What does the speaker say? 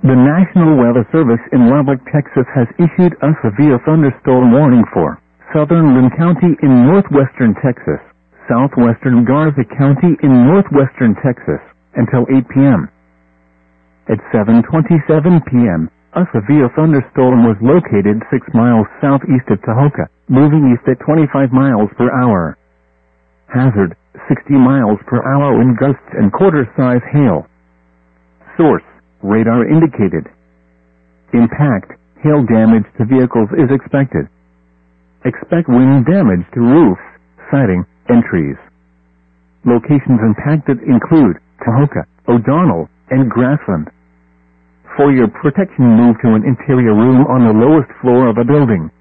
The National Weather Service in Lubbock, Texas has issued a severe thunderstorm warning for southern Lynn County in northwestern Texas, southwestern Garza County in northwestern Texas, until 8 p.m. At 7:27 p.m., a severe thunderstorm was located 6 miles southeast of Tahoka, moving east at 25 miles per hour. Hazard, 60 miles per hour wind gusts and quarter-size hail. Source, radar indicated. Impact, hail damage to vehicles is expected. Expect wind damage to roofs, siding, and trees. Locations impacted include Tahoka, O'Donnell, and Grassland. For your protection, move to an interior room on the lowest floor of a building.